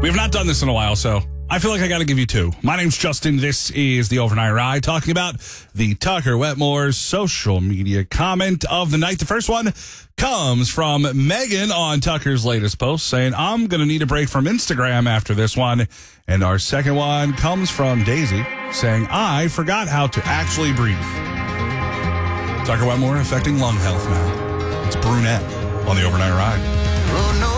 We have not done this in a while, so I feel like I got to give you two. My name's Justin. This is the Overnight Ride, talking about the Tucker Wetmore's social media comment of the night. The first one comes from Megan on Tucker's latest post saying, I'm going to need a break from Instagram after this one. And our second one comes from Daisy saying, I forgot how to actually breathe. Tucker Wetmore affecting lung health now. It's Brunette on the Overnight Ride.